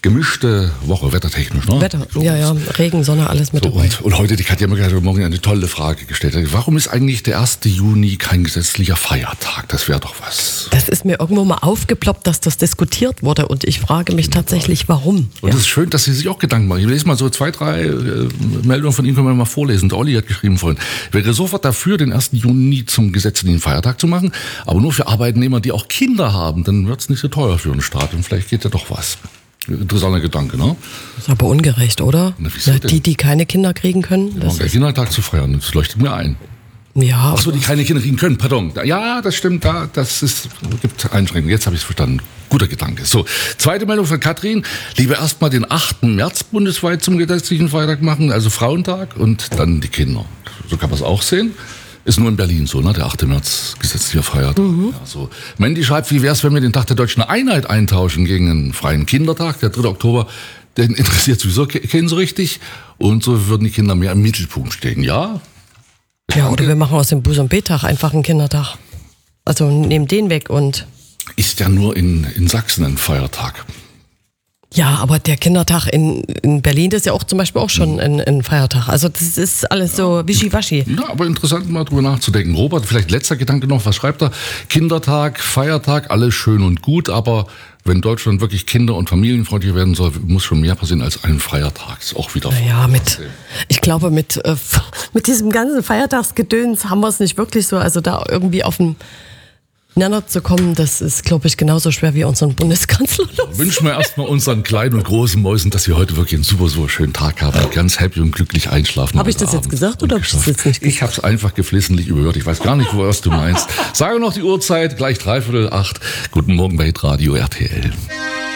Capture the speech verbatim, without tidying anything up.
gemischte Woche, wettertechnisch, ne? Wetter, so ja, ja, Regen, Sonne, alles mit so, dabei. Und, und heute, die Katja hat mir morgen eine tolle Frage gestellt. Warum ist eigentlich der erste Juni kein gesetzlicher Feiertag? Das wäre doch was. Das ist mir irgendwo mal aufgeploppt, dass das diskutiert wurde und ich frage mich tatsächlich, warum. Und es ja. ist schön, dass Sie sich auch Gedanken machen. Ich lese mal so zwei, drei äh, Meldungen von Ihnen, können wir mal vorlesen. Der Olli hat geschrieben vorhin, wäre sofort dafür, den ersten Juni zum gesetzlichen Feiertag zu machen, aber nur für Arbeitnehmer, die auch Kinder haben, dann wird es nicht so teuer für den Staat und vielleicht geht ja doch was. Interessanter Gedanke, ne? Das ist aber ungerecht, oder? Na, wieso Na, denn? Die, die keine Kinder kriegen können. Das Der Kindertag zu feiern, das leuchtet mir ein. Ja. Ach so, die keine Kinder kriegen können, pardon. Ja, das stimmt, da, das ist, gibt Einschränkungen. Jetzt habe ich es verstanden. Guter Gedanke. So, zweite Meldung von Katrin. Lieber erstmal den achten März bundesweit zum gesetzlichen Feiertag machen, also Frauentag, und dann die Kinder. So kann man es auch sehen. Ist nur in Berlin so, ne? Der achte März, gesetzlicher Feiertag. Mhm. Ja, so. Mandy schreibt, wie wär's, wenn wir den Tag der Deutschen Einheit eintauschen gegen einen freien Kindertag, der dritte Oktober, den interessiert sowieso keinen so richtig. Und so würden die Kinder mehr im Mittelpunkt stehen, ja? Ja, oder wir machen aus dem Buß- und B-Tag einfach einen Kindertag. Also nehmen den weg und... Ist ja nur in, in Sachsen ein Feiertag. Ja, aber der Kindertag in, in Berlin ist ja auch zum Beispiel auch schon ein, ein Feiertag. Also das ist alles so wischiwaschi. Ja, aber interessant mal drüber nachzudenken. Robert, vielleicht letzter Gedanke noch, was schreibt er? Kindertag, Feiertag, alles schön und gut, aber wenn Deutschland wirklich kinder- und familienfreundlich werden soll, muss schon mehr passieren als ein Feiertag. Ist auch wieder... Ja, mit, ich glaube, mit, äh, mit diesem ganzen Feiertagsgedöns haben wir es nicht wirklich so, also da irgendwie auf dem Nenner zu kommen, das ist, glaube ich, genauso schwer wie unseren Bundeskanzler. Wünschen wir erstmal unseren kleinen und großen Mäusen, dass sie heute wirklich einen super, super schönen Tag haben und ganz happy und glücklich einschlafen. Habe ich das jetzt gesagt oder habe ich das jetzt nicht gesagt? Ich habe es einfach geflissentlich überhört. Ich weiß gar nicht, was du meinst. Sage noch die Uhrzeit, gleich dreiviertel acht. Guten Morgen bei Hitradio R T L.